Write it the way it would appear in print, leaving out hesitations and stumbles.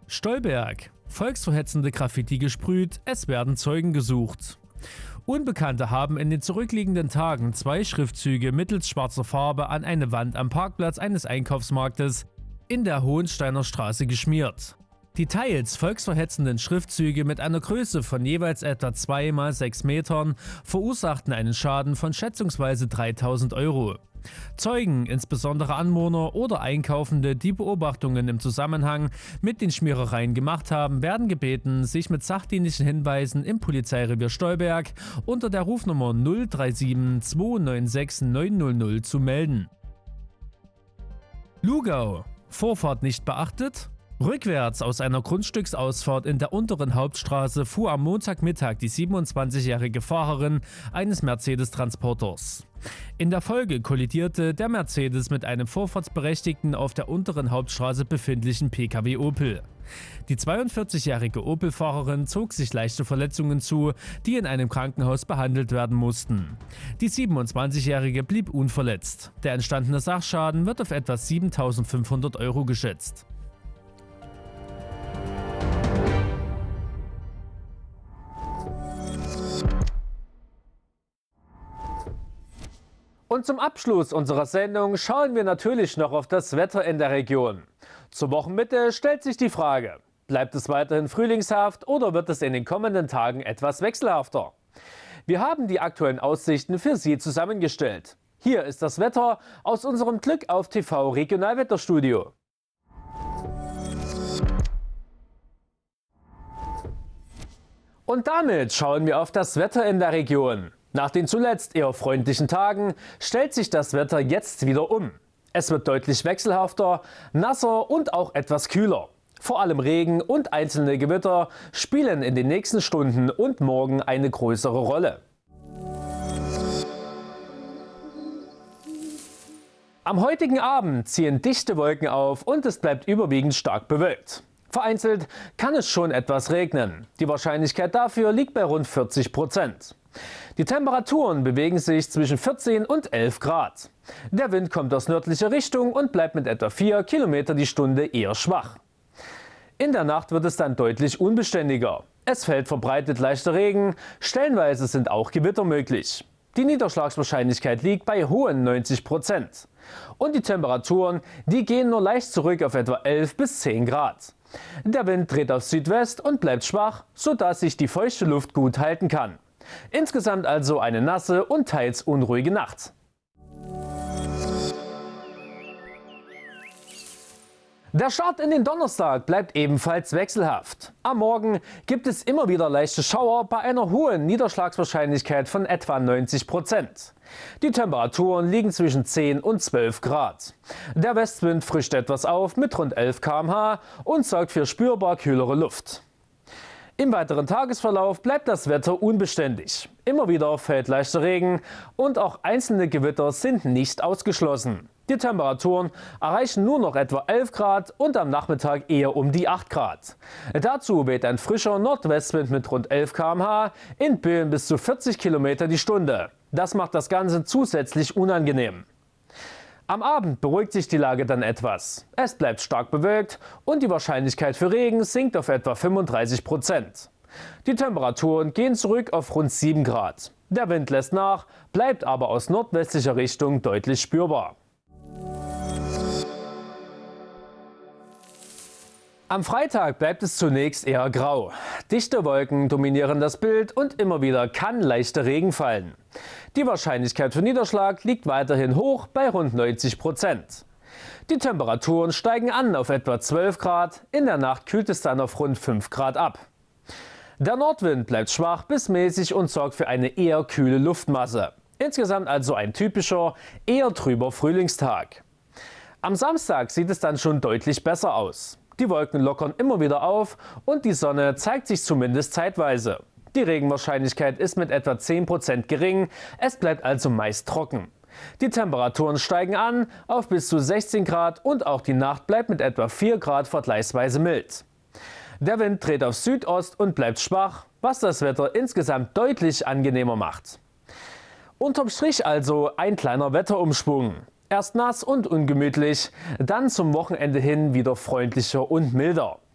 Stolberg. Volksverhetzende Graffiti gesprüht, es werden Zeugen gesucht. Unbekannte haben in den zurückliegenden Tagen 2 Schriftzüge mittels schwarzer Farbe an eine Wand am Parkplatz eines Einkaufsmarktes in der Hohensteiner Straße geschmiert. Die teils volksverhetzenden Schriftzüge mit einer Größe von jeweils etwa 2 x 6 Metern verursachten einen Schaden von schätzungsweise 3.000 Euro. Zeugen, insbesondere Anwohner oder Einkaufende, die Beobachtungen im Zusammenhang mit den Schmierereien gemacht haben, werden gebeten, sich mit sachdienlichen Hinweisen im Polizeirevier Stolberg unter der Rufnummer 037 296 900 zu melden. Lugau. Vorfahrt nicht beachtet? Rückwärts aus einer Grundstücksausfahrt in der unteren Hauptstraße fuhr am Montagmittag die 27-jährige Fahrerin eines Mercedes-Transporters. In der Folge kollidierte der Mercedes mit einem vorfahrtsberechtigten auf der unteren Hauptstraße befindlichen Pkw Opel. Die 42-jährige Opel-Fahrerin zog sich leichte Verletzungen zu, die in einem Krankenhaus behandelt werden mussten. Die 27-jährige blieb unverletzt. Der entstandene Sachschaden wird auf etwa 7.500 Euro geschätzt. Und zum Abschluss unserer Sendung schauen wir natürlich noch auf das Wetter in der Region. Zur Wochenmitte stellt sich die Frage, bleibt es weiterhin frühlingshaft oder wird es in den kommenden Tagen etwas wechselhafter? Wir haben die aktuellen Aussichten für Sie zusammengestellt. Hier ist das Wetter aus unserem Glück auf TV Regionalwetterstudio. Und damit schauen wir auf das Wetter in der Region. Nach den zuletzt eher freundlichen Tagen stellt sich das Wetter jetzt wieder um. Es wird deutlich wechselhafter, nasser und auch etwas kühler. Vor allem Regen und einzelne Gewitter spielen in den nächsten Stunden und morgen eine größere Rolle. Am heutigen Abend ziehen dichte Wolken auf und es bleibt überwiegend stark bewölkt. Vereinzelt kann es schon etwas regnen. Die Wahrscheinlichkeit dafür liegt bei rund 40%. Die Temperaturen bewegen sich zwischen 14 und 11 Grad. Der Wind kommt aus nördlicher Richtung und bleibt mit etwa 4 km die Stunde eher schwach. In der Nacht wird es dann deutlich unbeständiger. Es fällt verbreitet leichter Regen, stellenweise sind auch Gewitter möglich. Die Niederschlagswahrscheinlichkeit liegt bei hohen 90%. Und die Temperaturen, die gehen nur leicht zurück auf etwa 11 bis 10 Grad. Der Wind dreht auf Südwest und bleibt schwach, sodass sich die feuchte Luft gut halten kann. Insgesamt also eine nasse und teils unruhige Nacht. Der Start in den Donnerstag bleibt ebenfalls wechselhaft. Am Morgen gibt es immer wieder leichte Schauer bei einer hohen Niederschlagswahrscheinlichkeit von etwa 90%. Die Temperaturen liegen zwischen 10 und 12 Grad. Der Westwind frischt etwas auf mit rund 11 km/h und sorgt für spürbar kühlere Luft. Im weiteren Tagesverlauf bleibt das Wetter unbeständig. Immer wieder fällt leichter Regen und auch einzelne Gewitter sind nicht ausgeschlossen. Die Temperaturen erreichen nur noch etwa 11 Grad und am Nachmittag eher um die 8 Grad. Dazu weht ein frischer Nordwestwind mit rund 11 km/h in Böen bis zu 40 km die Stunde. Das macht das Ganze zusätzlich unangenehm. Am Abend beruhigt sich die Lage dann etwas. Es bleibt stark bewölkt und die Wahrscheinlichkeit für Regen sinkt auf etwa 35%. Die Temperaturen gehen zurück auf rund 7 Grad. Der Wind lässt nach, bleibt aber aus nordwestlicher Richtung deutlich spürbar. Am Freitag bleibt es zunächst eher grau. Dichte Wolken dominieren das Bild und immer wieder kann leichter Regen fallen. Die Wahrscheinlichkeit für Niederschlag liegt weiterhin hoch bei rund 90%. Die Temperaturen steigen an auf etwa 12 Grad, in der Nacht kühlt es dann auf rund 5 Grad ab. Der Nordwind bleibt schwach bis mäßig und sorgt für eine eher kühle Luftmasse. Insgesamt also ein typischer, eher trüber Frühlingstag. Am Samstag sieht es dann schon deutlich besser aus. Die Wolken lockern immer wieder auf und die Sonne zeigt sich zumindest zeitweise. Die Regenwahrscheinlichkeit ist mit etwa 10% gering, es bleibt also meist trocken. Die Temperaturen steigen an auf bis zu 16 Grad und auch die Nacht bleibt mit etwa 4 Grad vergleichsweise mild. Der Wind dreht auf Südost und bleibt schwach, was das Wetter insgesamt deutlich angenehmer macht. Unterm Strich also ein kleiner Wetterumschwung. Erst nass und ungemütlich, dann zum Wochenende hin wieder freundlicher und milder.